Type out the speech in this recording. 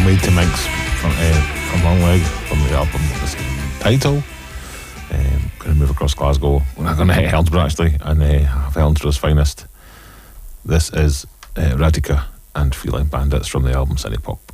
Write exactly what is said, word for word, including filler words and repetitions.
Made to Mix from, uh, from Long Leg, from the album of the same title. Um, going to move across Glasgow. We're going to hit Helensburgh actually, and uh, have Helensburgh's finest. This is uh, Radica and Feline Bandits from the album City Pop.